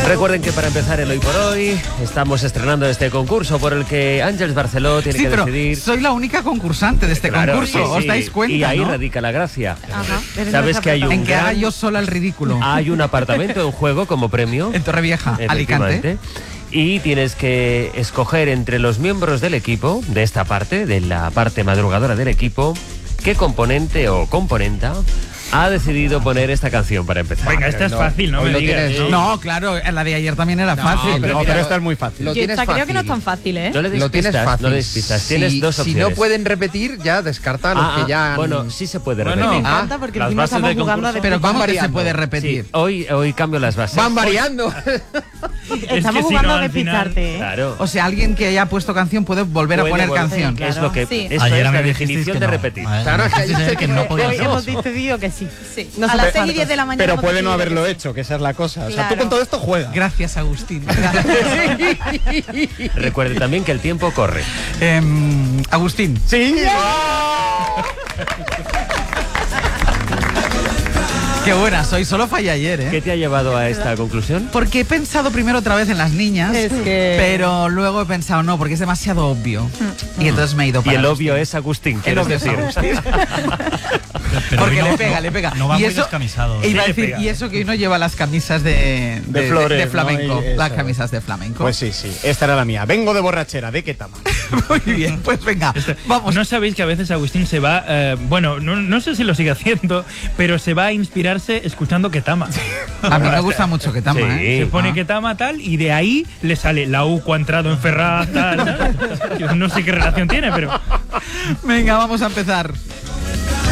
Recuerden que para empezar el Hoy por Hoy estamos estrenando este concurso por el que Ángeles Barceló tiene que decidir. Soy la única concursante de este concurso, ¿os dais cuenta? Y ahí ¿no? radica la gracia. Ajá. ¿Sabes que hay un en que haga yo sola el ridículo? Hay un apartamento en juego como premio. En Torrevieja, Alicante. Y tienes que escoger entre los miembros del equipo, de esta parte, de la parte madrugadora del equipo, qué componente o componenta ha decidido poner esta canción para empezar. Venga, esta es fácil, ¿no? Me digas, No, claro, la de ayer también era fácil. Pero esta es muy fácil. Yo creo que no es tan fácil, ¿eh? No le des Lo tienes pistas, fácil. no le des pistas. Tienes dos opciones. Si no pueden repetir, ya descarta los que ya han... Bueno, sí se puede Bueno, repetir. Me encanta porque las encima bases estamos del jugando a concurso. Pero van ¿cómo que se variando. puede Sí, repetir? hoy cambio las bases. Van variando. Estamos si jugando no, a al final- despistarte, ¿eh? Claro. O sea, alguien que haya puesto canción puede volver a Puede poner volver. canción. Claro. Es lo que Sí. esto Ayer es me la dijisteis definición que de no. repetir. Claro, es que Parece ser que no podía Hoy ser. hemos decidido que sí. Sí. No A sé las cuántos. 6 y 10 de la mañana. Pero hemos puede no decidido haberlo que sí. hecho, que esa es la cosa. O sea, Claro. tú con todo esto juegas. Gracias, Agustín. Recuerde también que el tiempo corre. Agustín. Sí. Qué buena soy, solo fallé ayer, ¿eh? ¿Qué te ha llevado a esta conclusión? Porque he pensado primero otra vez en las niñas, Es que- pero luego he pensado no, porque es demasiado obvio. Y entonces me he ido Y para el Agustín. obvio es Agustín, El ¿quieres obvio es decir? Agustín. Pero Porque hoy le pega. No va y muy eso, descamisado. e iba a Sí, le decir, pega. y eso que hoy no lleva las camisas de flores, de ¿no? flamenco. Y eso. Las camisas de flamenco. Pues sí. Esta era la mía. Vengo de borrachera. ¿De qué tama? Muy bien, pues venga, vamos. ¿No sabéis que a veces Agustín se va, bueno, no sé si lo sigue haciendo, pero se va a inspirarse escuchando Ketama? A mí me gusta mucho que tama, Sí. ¿eh? Se pone Ketama tal y de ahí le sale la UCO ha entrado en Ferraz tal. Yo no sé qué relación tiene, pero... Venga, vamos a empezar.